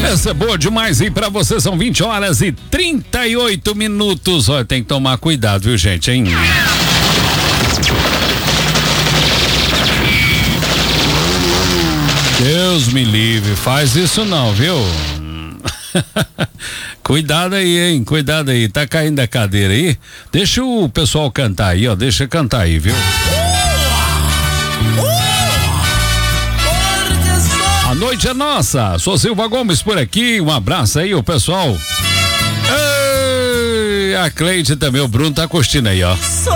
Essa é boa demais, e pra você são 20h38. Olha, tem que tomar cuidado, viu, gente, hein? Deus me livre, faz isso não, viu? Cuidado aí, hein? Cuidado aí, tá caindo da cadeira aí? Deixa o pessoal cantar aí, ó, deixa cantar aí, viu? A noite é nossa. Sou Silva Gomes por aqui. Um abraço aí, o pessoal. Ei, a Cleide também, o Bruno tá curtindo aí, ó.